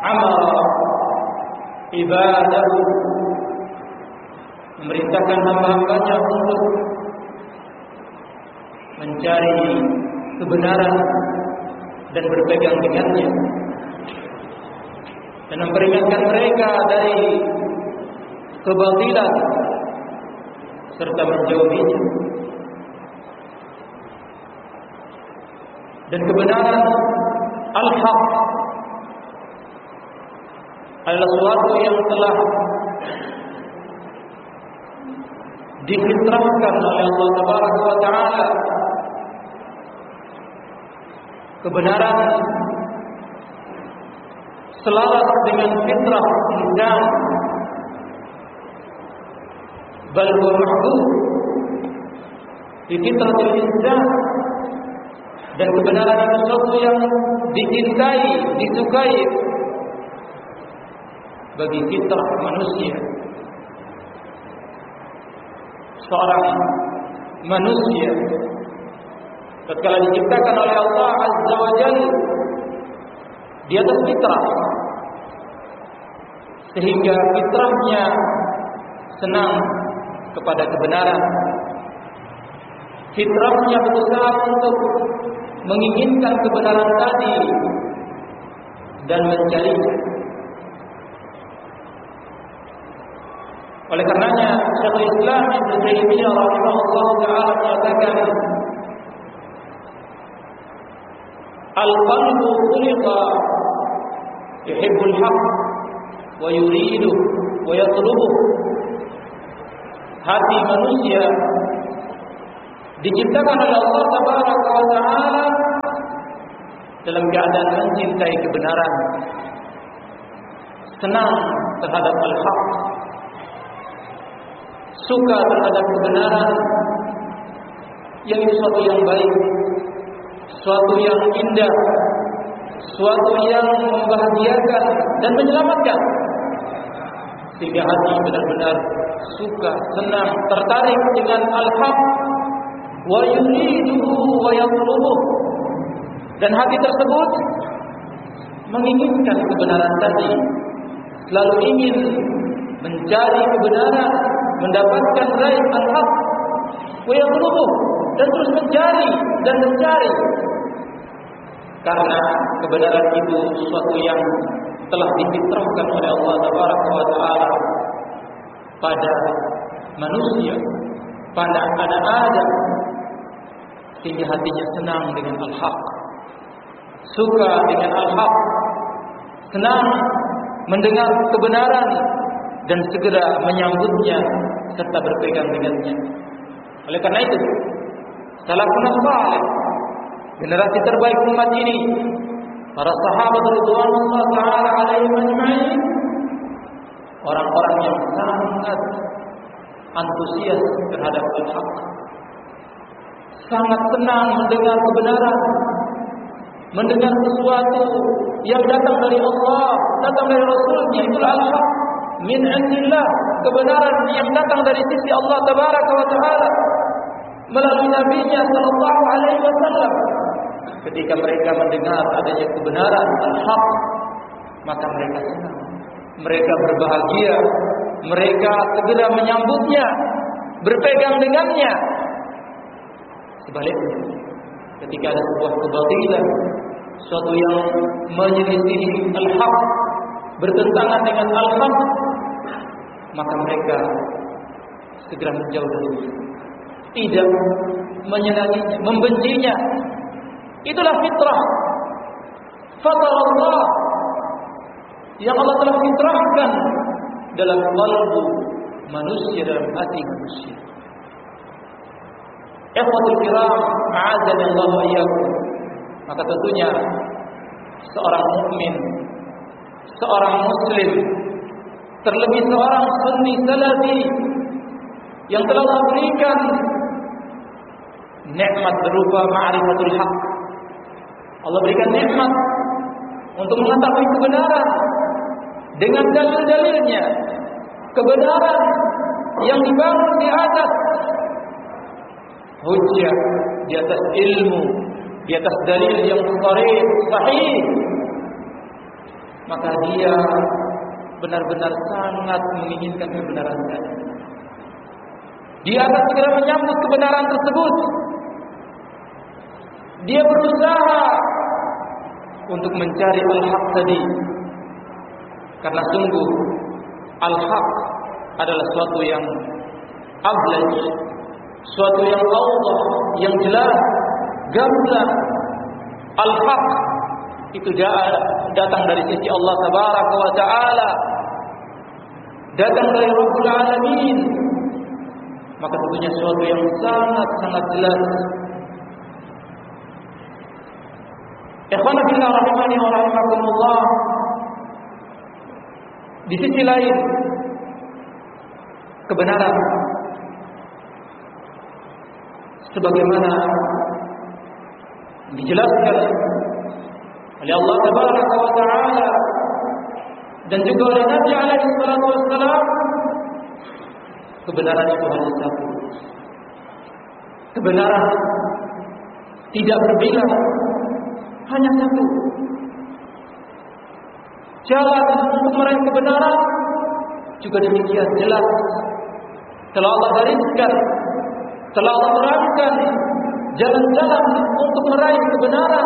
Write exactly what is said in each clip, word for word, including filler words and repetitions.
amara ibadahu, memerintahkan hamba-hambanya untuk mencari kebenaran dan berpegang dengannya, dan memperingatkan mereka dari kebatilan serta menjauhinya. Dan kebenaran al-haq adalah sesuatu yang telah difitrahkan oleh Allah Tabaraka wa Ta'ala. Kebenaran selaras dengan fitrah insan, bal huwa mahdud fi fitratil insan. Dan kebenaran itu sesuatu yang dicintai, disukai bagi fitrah manusia. Seorang manusia tatkala diciptakan oleh Allah Azza wa Jalla di atas fitrah, sehingga fitrahnya senang kepada kebenaran. Fitrahnya berusaha untuk menginginkan kebenaran tadi dan mencarinya. Oleh karenanya Syekhul Islam Ibnu Taimiyah rahimahullah taala mengatakan, al-qalbu khuliqa yuhibbul haqq wa yuridu wa yatlubu. Hati manusia diciptakan oleh Allah Tabaraka wa Ta'ala dalam keadaan mencintai kebenaran, senang terhadap al-haq, suka terhadap kebenaran, yang itu suatu yang baik, suatu yang indah, suatu yang membahagiakan dan menyelamatkan, sehingga hati benar-benar suka, senang, tertarik dengan al-haq, wa yuriduhu wa yatlubuh. Dan hati tersebut menginginkan kebenaran tadi, selalu ingin mencari kebenaran, mendapatkan raih al-haq, wa yatlubuh, dan terus mencari dan mencari, karena kebenaran itu sesuatu yang telah difitrahkan oleh Allah Tabaraka wa Ta'ala pada manusia, pada anak Adam, sehingga hatinya senang dengan al-haq, suka dengan al-haq, senang mendengar kebenaran dan segera menyambutnya serta berpegang dengannya. Oleh karena itu, salafun salih, generasi terbaik umat ini, para sahabat radhiyallahu taala alaihim ajma'in, orang-orang yang sangat antusias terhadap al-haq, sangat senang mendengar kebenaran, mendengar sesuatu yang datang dari Allah, datang dari Rasulnya. Itulah al-haq min indillah, kebenaran yang datang dari sisi Allah Tabaraka wa Ta'ala melalui Nabi-Nya sallallahu alaihi wasallam. Ketika mereka mendengar adanya kebenaran al-haq, maka mereka senang, mereka berbahagia, mereka segera menyambutnya, berpegang dengannya. Sebaliknya, ketika ada sebuah kebatilan, suatu yang menyelisihi al-haq, bertentangan dengan al-haq, maka mereka segera menjauh darinya, tidak menyenanginya, membencinya. Itulah fitrah, fitrah Allah yang Allah telah fitrahkan dalam qalbu manusia, dalam hati manusia. Ikhwatul kiram, a'azani Allah wa iyyakum. Maka tentunya seorang mukmin, seorang muslim, terlebih seorang sunni salafi yang telah Allah berikan nikmat berupa ma'rifatul haq. Allah berikan nikmat untuk mengetahui kebenaran dengan dalil-dalilnya, kebenaran yang dibangun di atas hujjah, di atas ilmu, di atas dalil yang sharih, sahih. maka dia benar-benar sangat menginginkan kebenaran tadi. Dia akan segera menyambut kebenaran tersebut. Dia berusaha untuk mencari al-haq tadi, karena sungguh al-haq adalah suatu yang ablaj, suatu yang awdah, yang jelas, gamblang. Al-haq itu datang dari sisi Allah Tabaraka wa Ta'ala, datang dari Rabbul Alamin, maka tentunya suatu yang sangat-sangat jelas. Ikhwan fillah rahimani wa rahimakumullah. Di sisi lain, kebenaran sebagaimana dijelaskan oleh Allah Tabaraka wa Ta'ala dan juga oleh Nabi alaihi salatu wassalam, kebenaran itu hanya satu. Kebenaran tidak berbilang, hanya satu. Jalan untuk meraih kebenaran juga demikian jelas. Telah Allah gariskan, telah Allah terangkan jalan-jalan untuk meraih kebenaran.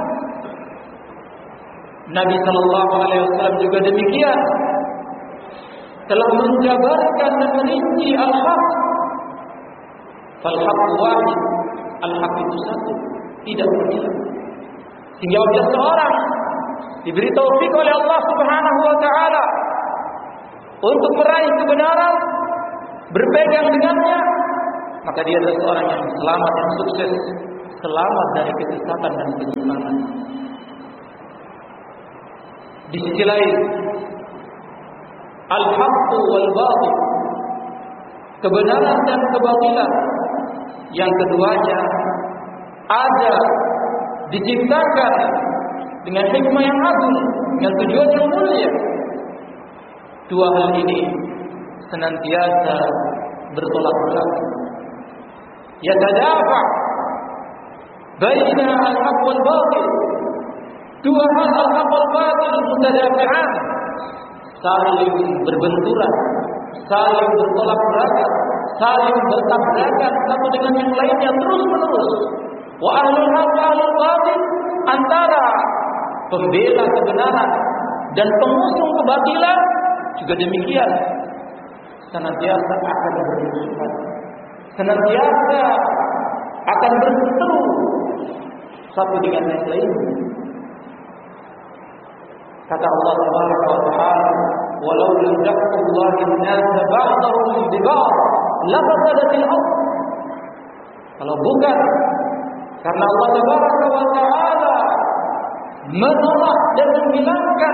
Nabi Sallallahu Alaihi Wasallam juga demikian, telah menjabarkan dan merinci al-haq. Fal-haq wahid, al-haq itu satu, tidak berbilang. Sehingga apabila seorang diberi taufik oleh Allah Subhanahu wa Ta'ala untuk meraih kebenaran, berpegang dengannya, maka dia adalah seorang yang selamat, yang sukses, selamat dari kesesatan dan penyimpangan. Di sisi lain, al-haqqu wal batil, kebenaran dan kebatilan, yang keduanya ada, diciptakan dengan hikmah yang agung, dengan tujuan yang mulia. Dua hal ini senantiasa bertolak belakang. Yatadafa baina al-haq wal batil. Dua hal al-haq wal batil mutadafi'an, saling berbenturan, saling bertolak belakang, saling bertabrakan satu dengan yang lainnya terus menerus. Wa ahlul haq wa ahlul batil, antara pembela kebenaran dan pengusung kebatilan juga demikian, senantiasa akan bermusuhan, senantiasa akan berseteru satu dengan yang lain. Kata Allah Tabaraka wa Ta'ala, walau lam yaqtullahi an-nasa ba'dahum bi ba'd lafasadatil ardh. Kalau bukan karena Allah Tabaraka wa Ta'ala menolak dan menghilangkan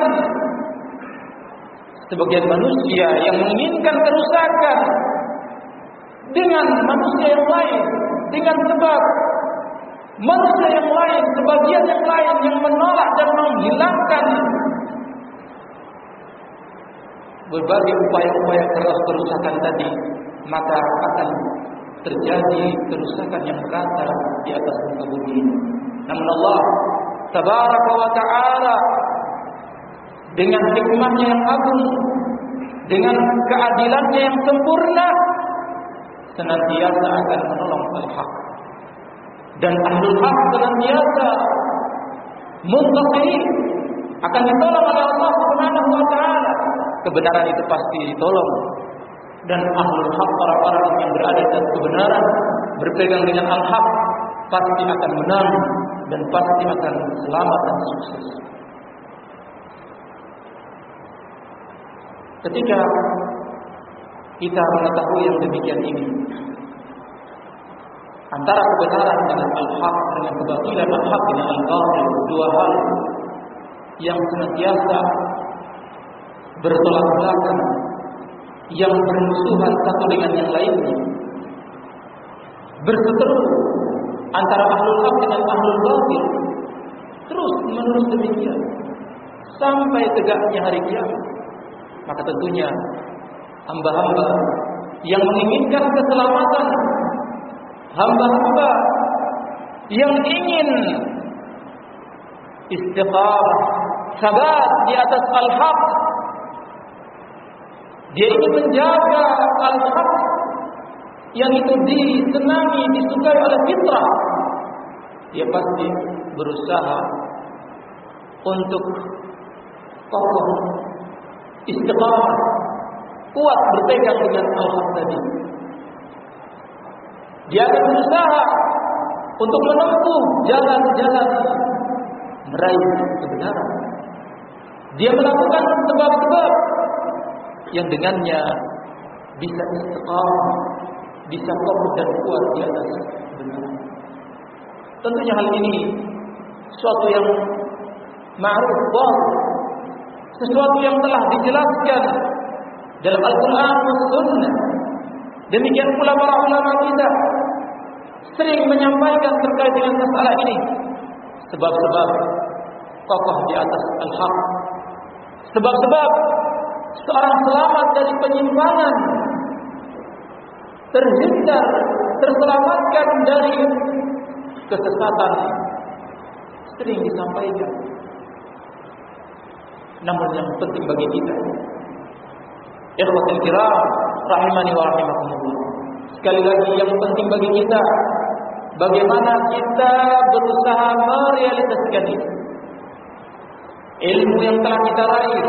sebagian manusia yang menginginkan kerusakan dengan manusia yang lain, dengan sebab manusia yang lain, sebagian yang lain yang menolak dan menghilangkan berbagai upaya-upaya keras kerusakan tadi, maka akan terjadi kerusakan yang merata di atas muka bumi ini. Namun Allah Tabaraka wa Ta'ala dengan hikmahnya yang agung, dengan keadilannya yang sempurna, senantiasa akan menolong al-haq. Dan ahlul haq senantiasa muntasirin, akan ditolong oleh Allah Subhanahu wa Ta'ala. Kebenaran itu pasti ditolong, dan ahlul haq, orang-orang yang berada di atas kebenaran, berpegang dengan al-haq, pasti akan menang dan pasti akan selamat dan sukses. Ketika kita mengetahui yang demikian ini, antara kebenaran dengan al-haq, dengan kebatilan al-haq dengan al-batil, dua hal yang senantiasa bertolak belakang, yang bermusuhan satu dengan yang lainnya, berseteru antara ahlul haq dengan ahlul batil, terus menerus demikian sampai tegaknya hari kiamat. Maka tentunya hamba-hamba yang menginginkan keselamatan, hamba-hamba yang ingin istiqamah sabat di atas al-haq. Dia ingin menjaga al-haq yang itu disenangi, disukai oleh fitrah. Dia pasti berusaha untuk kokoh, istiqamah, kuat berpegang dengan al-haq tadi. Dia akan berusaha untuk menempuh jalan-jalan meraih kebenaran. Dia melakukan sebab-sebab yang dengannya bisa istiqamah, bisa kokoh dan kuat di atas kebenaran. Tentunya hal ini suatu yang ma'ruf bahwa sesuatu yang telah dijelaskan dalam Al-Quran dan Sunnah. Demikian pula para ulama kita sering menyampaikan terkait dengan masalah ini. Sebab-sebab kokoh di atas al-haq, sebab-sebab seorang selamat dari penyimpangan, terhindar, terselamatkan dari kesesatan, sering disampaikan. Namun yang penting bagi kita, ikhwatul kiram, rahimani wa rahimakumullah, sekali lagi yang penting bagi kita, bagaimana kita berusaha merealisasikan itu. Ilmu yang telah kita raih,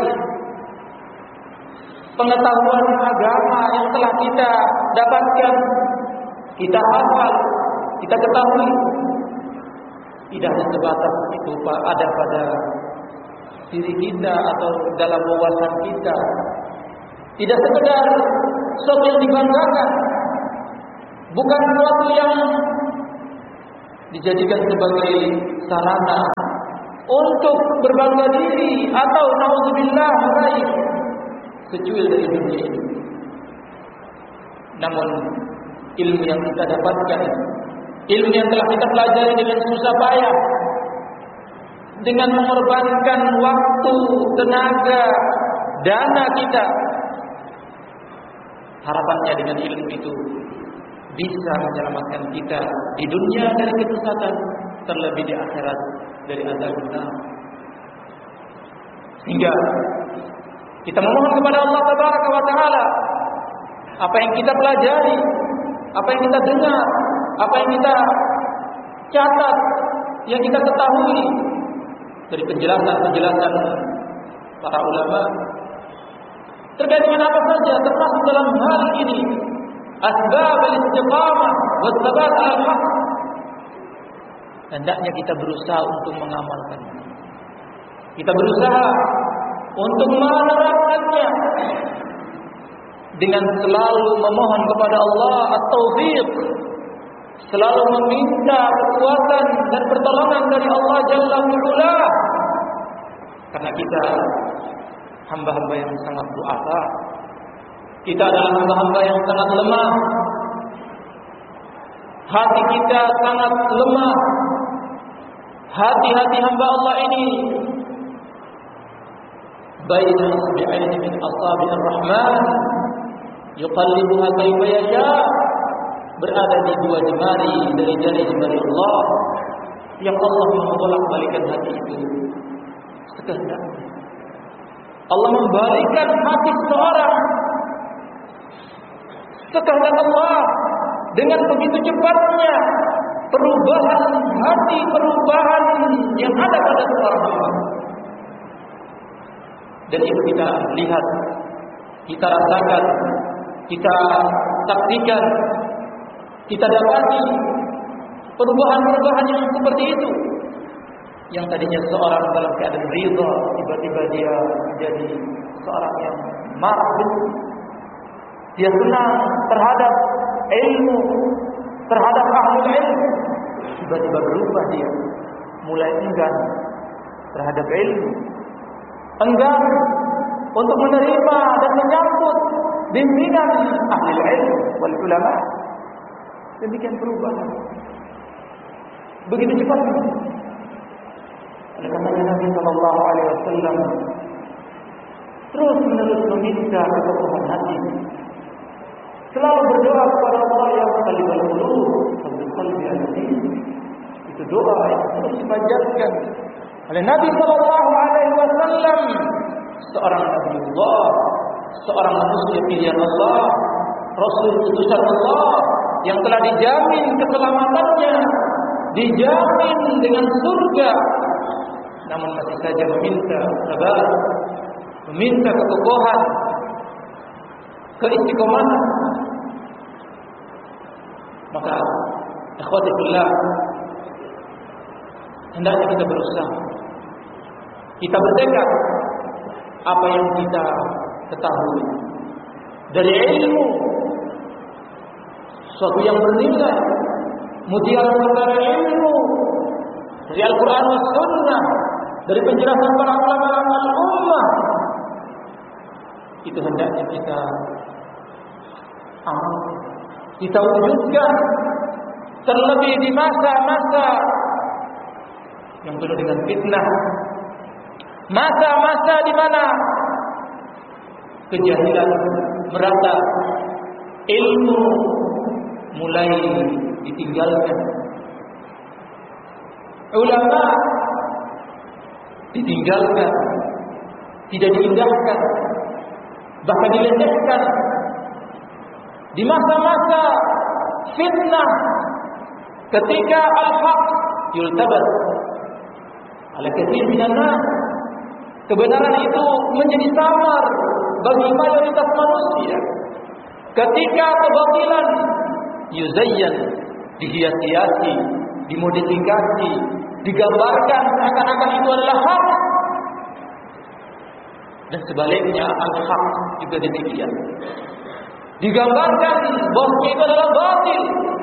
pengetahuan agama yang telah kita dapatkan, kita hafal, kita ketahui, tidak hanya sebatas itu Pak, ada pada diri kita atau dalam wawasan kita. Tidak sekedar sesuatu yang dibanggakan, bukan sesuatu yang dijadikan sebagai sarana untuk berbangga diri atau naudzubillah meraih secuil dari dunia ini. Namun ilmu yang kita dapatkan, ilmu yang telah kita pelajari dengan susah payah, dengan mengorbankan waktu, tenaga, dana kita, harapannya dengan ilmu itu bisa menyelamatkan kita di dunia dari kesesatan, terlebih di akhirat dari azab neraka. Sehingga kita memohon kepada Allah Tabaraka wa Ta'ala, apa yang kita pelajari, apa yang kita dengar, apa yang kita catat, yang kita ketahui dari penjelasan-penjelasan para ulama terkait dengan apa saja, termasuk dalam hal ini asbab al-istiqamah wa tsabat al-haq, hendaknya kita berusaha untuk mengamalkan, kita berusaha untuk menerapkannya dengan selalu memohon kepada Allah at-taufiq, selalu meminta kekuatan dan pertolongan dari Allah Jalla wa'ala, karena kita hamba-hamba yang sangat du'afa. Kita adalah hamba-hamba yang sangat lemah. Hati kita sangat lemah. Hati-hati hamba Allah ini baina isbi'aini min asabi'ir rahman yuqallibuha kaifa yasha, berada di dua jemari dari jari-jari Allah yang Allah membolak-balikan hati itu sekehendaknya. Allah membalikkan hati seseorang sekehendak Allah dengan begitu cepatnya perubahan hati, perubahan yang ada pada seorang hamba. Dan itu kita lihat, kita rasakan, kita saksikan, kita dapati perubahan-perubahan yang seperti itu. Yang tadinya seorang dalam keadaan ridha, tiba-tiba dia menjadi seorang yang marah, dia senang terhadap ilmu, terhadap ahli ilmu, tiba-tiba berubah dia, mulai enggan terhadap ilmu, enggan untuk menerima dan menyambut bimbingan ahli ilmu wal ulama. Demikian perubahan begitu cepat. Oleh karena Nabi Sallallahu Alaihi Wasallam terus menerus meminta kekokohan hati, selalu berdoa kepada Allah, ya muqallibal qulub, tsabbit qalbi ala dinik. Itu doa yang terus dipanjatkan oleh Nabi sallallahu alaihi wasallam, seorang nabiullah, seorang manusia pilihan Allah, rasul utusan Allah yang telah dijamin keselamatannya, dijamin dengan surga, namun masih saja meminta sabar, meminta kekokohan, keistiqomahan. Maka ikhwati fillah, hendaknya kita berusaha, kita bertekad apa yang kita ketahui dari ilmu, suatu yang bernilai, mutiara-mutiara ilmu dari Al-Quran dan Sunnah, dari penjelasan para ulama al-ummah, itu hendaknya kita amal, kita wujudkan, terlebih di masa-masa yang penuh dengan fitnah, masa-masa di mana kejahilan merata, ilmu mulai ditinggalkan, ulama ditinggalkan, tidak diindahkan, bahkan dilecehkan. Di masa-masa fitnah, ketika al-haq yultabat ala katsir minan nas, kebenaran itu menjadi samar bagi mayoritas manusia. Ketika kebatilan yuzayyan, dihias-hiasi, dimodifikasi, digambarkan seakan-akan itu adalah hak, dan sebaliknya al-haq juga demikian, digambarkan bahwa itu adalah batil.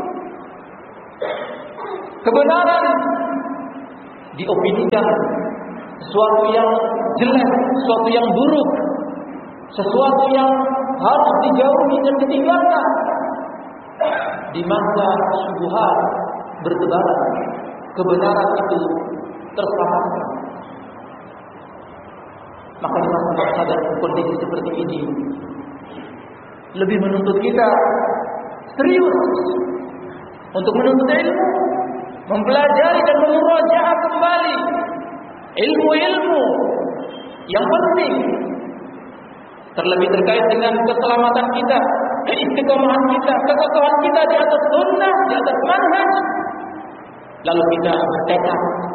Kebenaran diopinikan sesuatu yang jelek, sesuatu yang buruk, sesuatu yang harus dijauhi dan ditinggalkan. Di masa syubhat bertebaran, kebenaran itu terselamatkan. Maka di masa dan kondisi seperti ini lebih menuntut kita serius untuk menuntut ilmu, mempelajari dan memurajaah kembali ilmu-ilmu yang penting, terlebih terkait dengan keselamatan kita, keistiqomahan kita, kekokohan kita di atas sunnah, di atas manhaj. Lalu kita bertekad